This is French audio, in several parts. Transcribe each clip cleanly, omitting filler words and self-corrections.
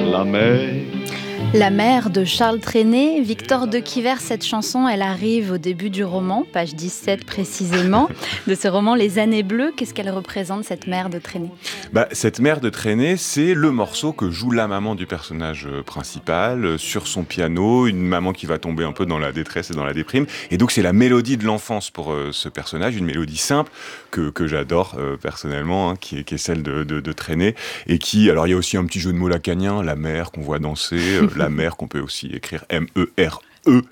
La mer. La mère de Charles Trenet, Victor de Quiver, cette chanson, elle arrive au début du roman, page 17 précisément, de ce roman Les Années Bleues. Qu'est-ce qu'elle représente, cette mère de Trenet ? Cette mère de Trenet, c'est le morceau que joue la maman du personnage principal sur son piano, une maman qui va tomber un peu dans la détresse et dans la déprime. Et donc c'est la mélodie de l'enfance pour ce personnage, une mélodie simple que j'adore personnellement, qui est celle de Trenet. Et qui, alors il y a aussi un petit jeu de mots lacanien, la mère qu'on voit danser, la mère qu'on peut aussi écrire M-E-R.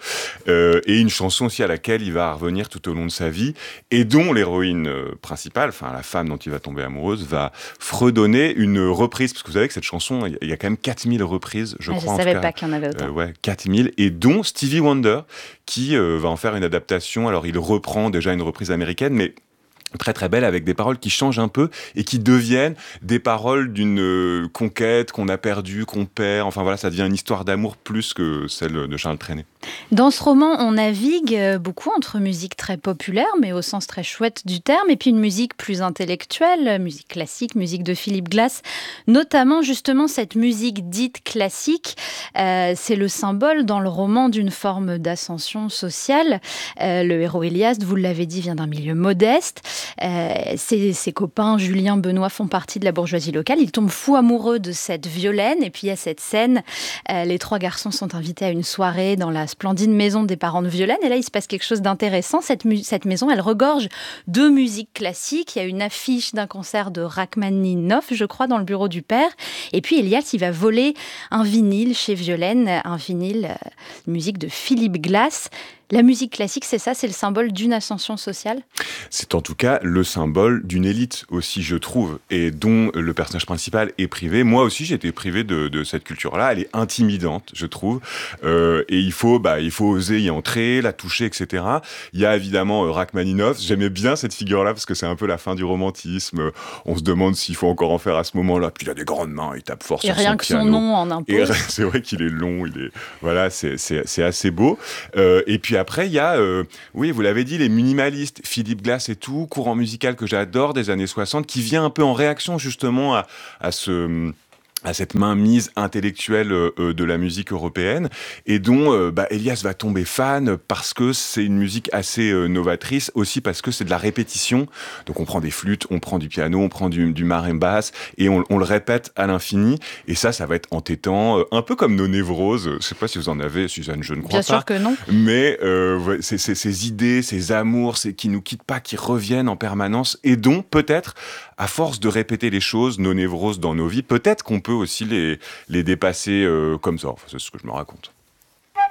Et une chanson aussi à laquelle il va revenir tout au long de sa vie et dont l'héroïne principale, enfin la femme dont il va tomber amoureuse, va fredonner une reprise, parce que vous savez que cette chanson, il y a quand même 4000 reprises, je crois. Je savais pas qu'il y en avait autant. 4000, et dont Stevie Wonder qui va en faire une adaptation. Alors il reprend déjà une reprise américaine, mais très très belle, avec des paroles qui changent un peu et qui deviennent des paroles d'une conquête qu'on a perdue, qu'on perd. Enfin voilà, ça devient une histoire d'amour plus que celle de Charles Trenet. Dans ce roman, on navigue beaucoup entre musique très populaire, mais au sens très chouette du terme, et puis une musique plus intellectuelle, musique classique, musique de Philip Glass, notamment justement cette musique dite classique. C'est le symbole dans le roman d'une forme d'ascension sociale. Le héros Elias, vous l'avez dit, vient d'un milieu modeste. Ses copains Julien, Benoît font partie de la bourgeoisie locale. Il tombe fou amoureux de cette Violaine, et puis il y a cette scène, les trois garçons sont invités à une soirée dans la splendide maison des parents de Violaine, et là il se passe quelque chose d'intéressant. Cette maison, elle regorge de musique classique. Il y a une affiche d'un concert de Rachmaninov, je crois, dans le bureau du père, et puis Elias, il va voler un vinyle chez Violaine, un vinyle musique de Philip Glass. La musique classique, c'est ça, c'est le symbole d'une ascension sociale ? C'est en tout cas le symbole d'une élite aussi, je trouve, et dont le personnage principal est privé. Moi aussi, j'ai été privé de cette culture-là. Elle est intimidante, je trouve. Et il faut oser y entrer, la toucher, etc. Il y a évidemment Rachmaninov. J'aimais bien cette figure-là parce que c'est un peu la fin du romantisme. On se demande s'il faut encore en faire à ce moment-là. Puis il a des grandes mains, il tape fort sur son piano. Et rien que son nom en impose. Et c'est vrai qu'il est long, voilà, c'est assez beau. Et puis après, il y a, oui, vous l'avez dit, les minimalistes, Philip Glass et tout, courant musical que j'adore des années 60, qui vient un peu en réaction justement à cette mainmise intellectuelle de la musique européenne, et dont Elias va tomber fan parce que c'est une musique assez novatrice, aussi parce que c'est de la répétition. Donc on prend des flûtes, on prend du piano, on prend du marimbasse, et on le répète à l'infini, et ça va être entêtant, un peu comme nos névroses. Je sais pas si vous en avez, Suzanne, je ne crois pas. Bien sûr que non. Mais ces idées, ces amours, qui nous quittent pas, qui reviennent en permanence, et dont peut-être, à force de répéter les choses, nos névroses dans nos vies, peut-être qu'on peut aussi les dépasser comme ça. Enfin, c'est ce que je me raconte.